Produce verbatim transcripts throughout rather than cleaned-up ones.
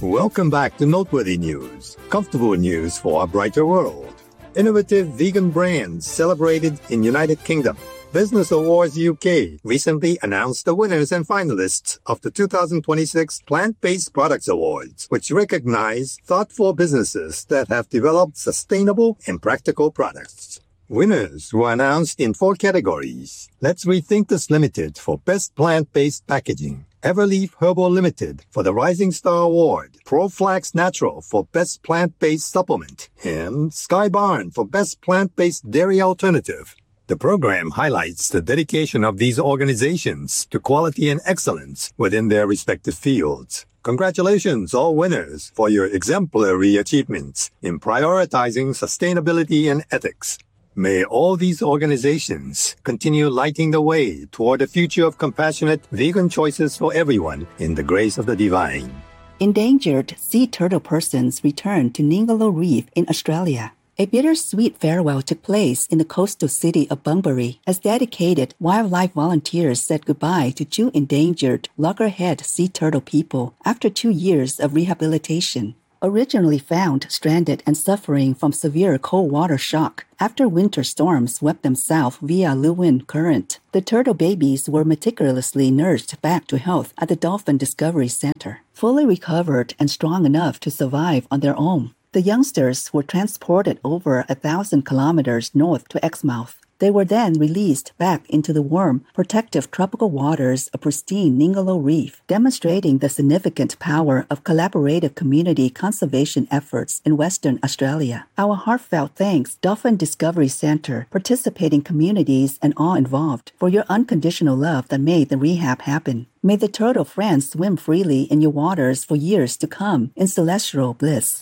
Welcome back to Noteworthy News, comfortable news for a brighter world. Innovative vegan brands celebrated in United Kingdom. Business Awards U K recently announced the winners and finalists of the two thousand twenty-six Plant-Based Products Awards, which recognize thoughtful businesses that have developed sustainable and practical products. Winners were announced in four categories. Let's Rethink This Limited for Best Plant-Based Packaging, Everleaf Herbal Limited for the Rising Star Award, ProFlax Natural for Best Plant-Based Supplement, and Sky Barn for Best Plant-Based Dairy Alternative. The program highlights the dedication of these organizations to quality and excellence within their respective fields. Congratulations, all winners, for your exemplary achievements in prioritizing sustainability and ethics. May all these organizations continue lighting the way toward a future of compassionate vegan choices for everyone in the grace of the divine. Endangered sea turtle persons returned to Ningaloo Reef in Australia. A bittersweet farewell took place in the coastal city of Bunbury as dedicated wildlife volunteers said goodbye to two endangered loggerhead sea turtle people after two years of rehabilitation. Originally found stranded and suffering from severe cold water shock after winter storms swept them south via Lewin Current, the turtle babies were meticulously nursed back to health at the Dolphin Discovery Center, fully recovered and strong enough to survive on their own. The youngsters were transported over a thousand kilometers north to Exmouth. They were then released back into the warm, protective tropical waters of pristine Ningaloo Reef, demonstrating the significant power of collaborative community conservation efforts in Western Australia. Our heartfelt thanks, Dolphin Discovery Center, participating communities, and all involved, for your unconditional love that made the rehab happen. May the turtle friends swim freely in your waters for years to come in celestial bliss.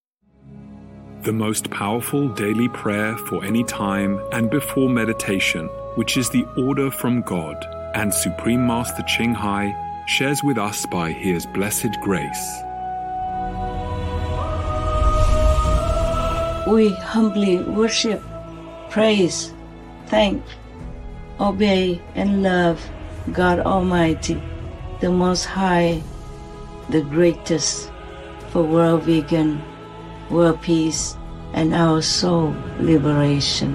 The most powerful daily prayer for any time and before meditation, which is the order from God, and Supreme Master Ching Hai shares with us by His blessed grace. We humbly worship, praise, thank, obey, and love God Almighty, the Most High, the greatest, for world vegan, world peace, and our soul liberation.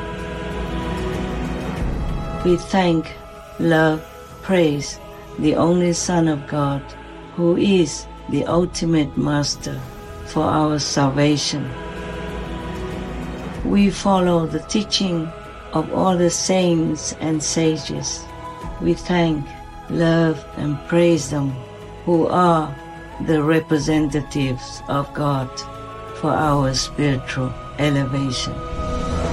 We thank, love, praise the only Son of God, who is the ultimate Master for our salvation. We follow the teaching of all the saints and sages. We thank, love, and praise them, who are the representatives of God for our spiritual elevation.